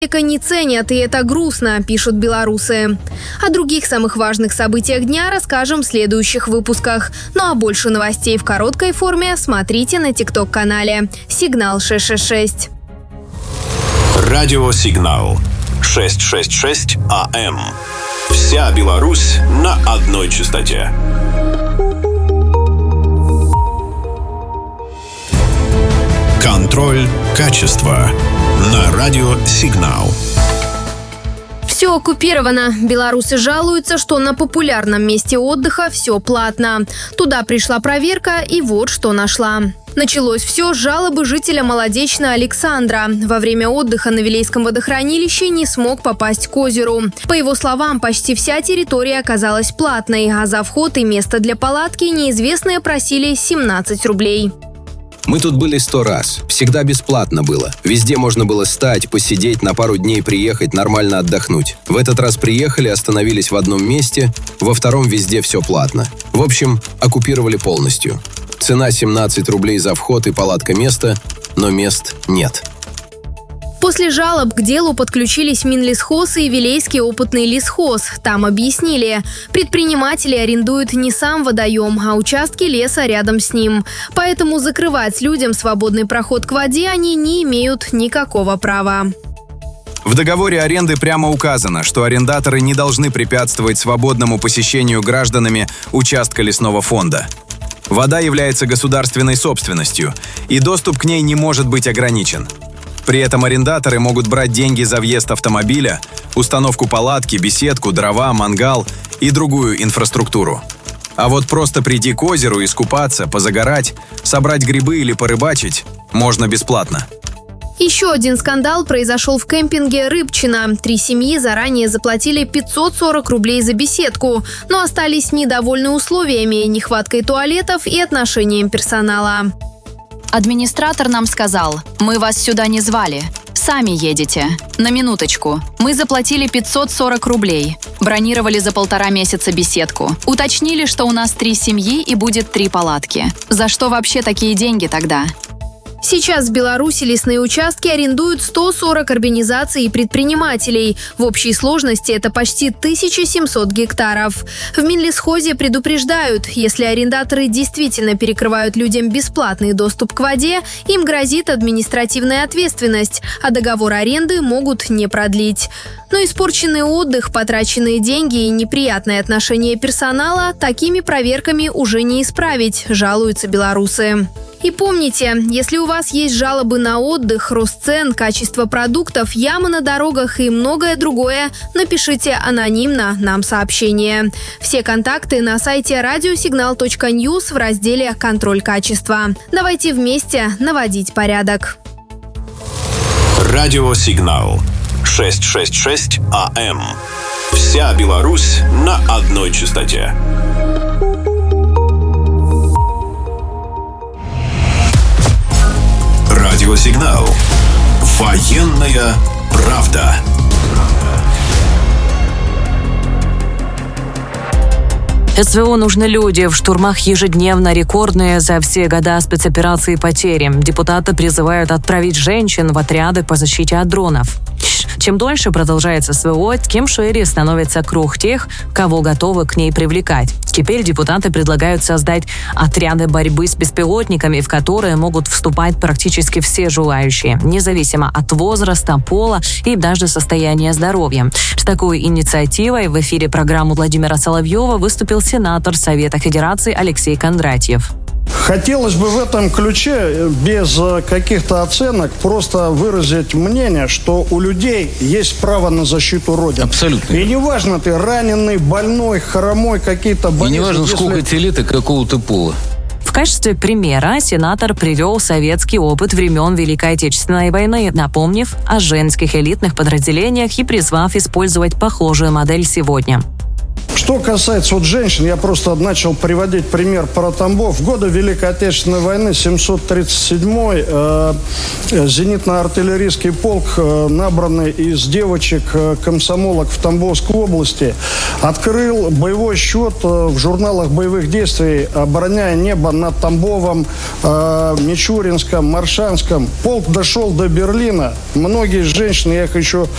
Не ценят, и это грустно, пишут белорусы. О других самых важных событиях дня расскажем в следующих выпусках. Ну а больше новостей в короткой форме смотрите на ТикТок-канале «Сигнал 666». Радио «Сигнал» 666 АМ. Вся Беларусь на одной частоте. Контроль качества на радио «Сигнал». Все оккупировано. Белорусы жалуются, что на популярном месте отдыха все платно. Туда пришла проверка, и вот что нашла. Началось все с жалобы жителя Молодечно Александра. Во время отдыха на Вилейском водохранилище не смог попасть к озеру. По его словам, почти вся территория оказалась платной, а за вход и место для палатки неизвестные просили 17 рублей. Мы тут были 100 раз. Всегда бесплатно было. Везде можно было стать, посидеть, на пару дней приехать, нормально отдохнуть. В этот раз приехали, остановились в одном месте, во втором везде все платно. В общем, оккупировали полностью. Цена 17 рублей за вход и палатка места, но мест нет. После жалоб к делу подключились Минлесхоз и Вилейский опытный лесхоз. Там объяснили, предприниматели арендуют не сам водоем, а участки леса рядом с ним. Поэтому закрывать людям свободный проход к воде они не имеют никакого права. В договоре аренды прямо указано, что арендаторы не должны препятствовать свободному посещению гражданами участка лесного фонда. Вода является государственной собственностью, и доступ к ней не может быть ограничен. При этом арендаторы могут брать деньги за въезд автомобиля, установку палатки, беседку, дрова, мангал и другую инфраструктуру. А вот просто прийти к озеру, искупаться, позагорать, собрать грибы или порыбачить можно бесплатно. Еще один скандал произошел в кемпинге «Рыбчина». 3 семьи заранее заплатили 540 рублей за беседку, но остались недовольны условиями, нехваткой туалетов и отношением персонала. Администратор нам сказал: «Мы вас сюда не звали. Сами едете. На минуточку. Мы заплатили 540 рублей. Бронировали за 1,5 месяца беседку. Уточнили, что у нас 3 семьи и будет 3 палатки. За что вообще такие деньги тогда?» Сейчас в Беларуси лесные участки арендуют 140 организаций и предпринимателей. В общей сложности это почти 1700 гектаров. В Минлесхозе предупреждают, если арендаторы действительно перекрывают людям бесплатный доступ к воде, им грозит административная ответственность, а договор аренды могут не продлить. Но испорченный отдых, потраченные деньги и неприятное отношение персонала такими проверками уже не исправить, жалуются белорусы. И помните, если у вас есть жалобы на отдых, рост цен, качество продуктов, ямы на дорогах и многое другое, напишите анонимно нам сообщение. Все контакты на сайте radiosignal.news в разделе «Контроль качества». Давайте вместе наводить порядок. Радио «Сигнал» 666 АМ. Вся Беларусь на одной частоте. Радиосигнал. Военная правда. СВО нужны люди. В штурмах ежедневно рекордные за все года спецоперации потери. Депутаты призывают отправить женщин в отряды по защите от дронов. Чем дольше продолжается СВО, тем шире становится круг тех, кого готовы к ней привлекать. Теперь депутаты предлагают создать отряды борьбы с беспилотниками, в которые могут вступать практически все желающие, независимо от возраста, пола и даже состояния здоровья. С такой инициативой в эфире программы Владимира Соловьева выступил сенатор Совета Федерации Алексей Кондратьев. Хотелось бы в этом ключе, без каких-то оценок, просто выразить мнение, что у людей есть право на защиту Родины. Абсолютно. И неважно, ты раненый, больной, хромой, какие-то болезни. И неважно, сколько тебе лет и какого ты пола. В качестве примера сенатор привел советский опыт времен Великой Отечественной войны, напомнив о женских элитных подразделениях и призвав использовать похожую модель сегодня. Что касается женщин, я просто начал приводить пример про Тамбов. В годы Великой Отечественной войны 737-й зенитно-артиллерийский полк, набранный из девочек-комсомолок в Тамбовской области, открыл боевой счет в журналах боевых действий, обороняя небо над Тамбовом, Мичуринском, Моршанском. Полк дошел до Берлина. Многие женщины, я их еще